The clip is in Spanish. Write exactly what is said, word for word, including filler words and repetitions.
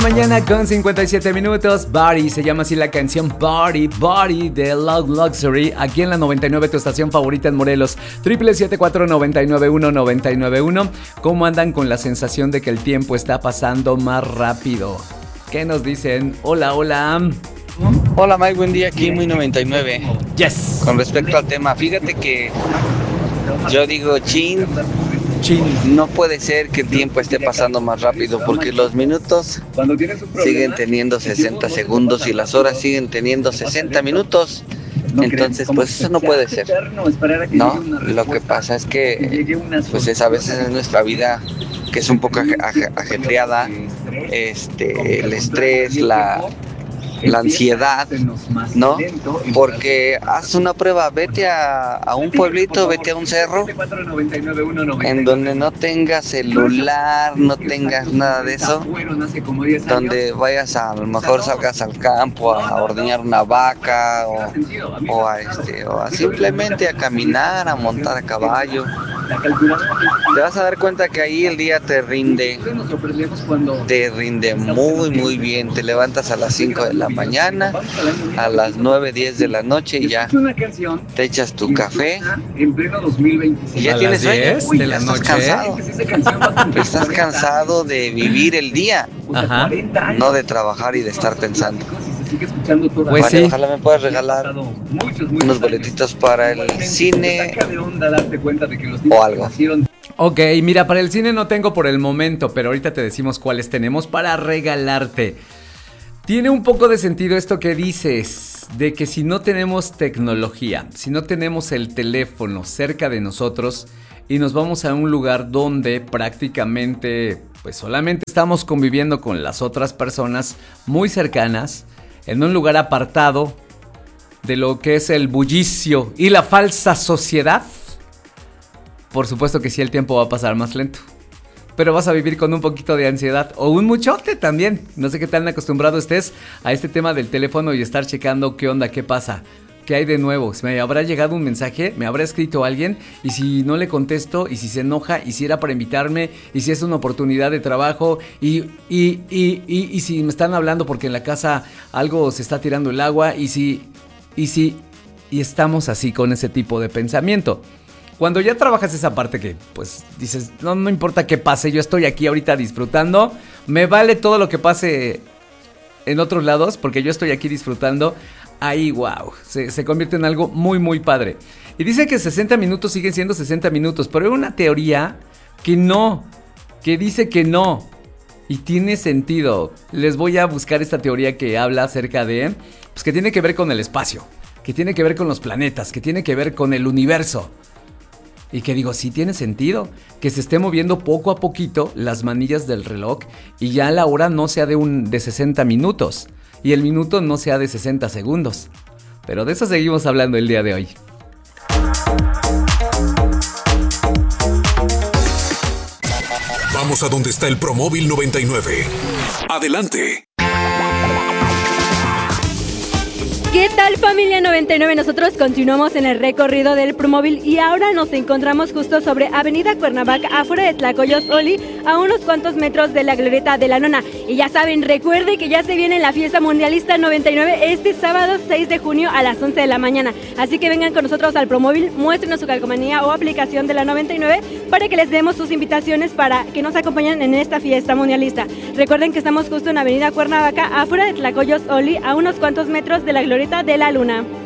Mañana con cincuenta y siete minutos. Body, se llama así la canción Body, Body de Love Luxury. Aquí en la noventa y nueve, tu estación favorita en Morelos. Triple siete cuatro nueve nueve uno nueve nueve uno. ¿Cómo andan con la sensación de que el tiempo está pasando más rápido? ¿Qué nos dicen? Hola, hola. Hola Mike, buen día, aquí muy noventa y nueve. Yes. Con respecto al tema, fíjate que yo digo, chin, Chin. no puede ser que el tiempo esté pasando más rápido porque los minutos siguen teniendo sesenta segundos y las horas siguen teniendo sesenta minutos. Entonces, pues eso no puede ser, ¿no? Lo que pasa es que, pues es a veces en nuestra vida que es un poco aje- aje- ajetreada, este, el estrés, la... la ansiedad, ¿no? Porque haz una prueba, vete a, a un pueblito, vete a un cerro en donde no tengas celular, no tengas nada de eso, donde vayas a, a lo mejor salgas al campo a ordeñar una vaca o, o a este o a simplemente a caminar, a montar a caballo. Te vas a dar cuenta que ahí el día te rinde, te rinde muy muy bien. Te levantas a las cinco de la mañana, a las nueve, diez de la noche y ya te echas tu café y ya ¿A tienes las sueño. diez Uy, de ya la estás noche? cansado. Estás cansado de vivir el día, Ajá. no de trabajar y de estar pensando. Pues Vale, sí. ojalá me puedas regalar unos boletitos para el cine o algo. Ok, mira, para el cine no tengo por el momento, pero ahorita te decimos cuáles tenemos para regalarte. Tiene un poco de sentido esto que dices, de que si no tenemos tecnología, si no tenemos el teléfono cerca de nosotros y nos vamos a un lugar donde prácticamente pues solamente estamos conviviendo con las otras personas muy cercanas, en un lugar apartado de lo que es el bullicio y la falsa sociedad, por supuesto que sí, el tiempo va a pasar más lento. Pero vas a vivir con un poquito de ansiedad o un muchote también. No sé qué tan acostumbrado estés a este tema del teléfono y estar checando qué onda, qué pasa, qué hay de nuevo. ¿Me habrá llegado un mensaje? ¿Me habrá escrito alguien? Y si no le contesto, y si se enoja, y si era para invitarme, y si es una oportunidad de trabajo, y, y, y, y, y si me están hablando porque en la casa algo se está tirando el agua, y si, y si, y estamos así con ese tipo de pensamiento. Cuando ya trabajas esa parte que, pues, dices, no, no importa qué pase, yo estoy aquí ahorita disfrutando, me vale todo lo que pase en otros lados, porque yo estoy aquí disfrutando, ahí, wow, se, se convierte en algo muy, muy padre. Y dice que sesenta minutos siguen siendo sesenta minutos, pero hay una teoría que no, que dice que no, y tiene sentido. Les voy a buscar esta teoría que habla acerca de, pues, que tiene que ver con el espacio, que tiene que ver con los planetas, que tiene que ver con el universo. Y que digo, sí tiene sentido que se esté moviendo poco a poquito las manillas del reloj y ya la hora no sea de, un, de sesenta minutos y el minuto no sea de sesenta segundos. Pero de eso seguimos hablando el día de hoy. Vamos a donde está el Promóvil noventa y nueve. Adelante. ¿Qué tal, familia noventa y nueve? Nosotros continuamos en el recorrido del Promóvil y ahora nos encontramos justo sobre Avenida Cuernavaca, afuera de Tlacoyos-Oli, a unos cuantos metros de la Glorieta de la Nona. Y ya saben, recuerde que ya se viene la fiesta mundialista noventa y nueve este sábado seis de junio a las once de la mañana. Así que vengan con nosotros al Promóvil, muéstrenos su calcomanía o aplicación de la noventa y nueve para que les demos sus invitaciones para que nos acompañen en esta fiesta mundialista. Recuerden que estamos justo en Avenida Cuernavaca, afuera de Tlacoyos-Oli, a unos cuantos metros de la Glorieta de la Luna.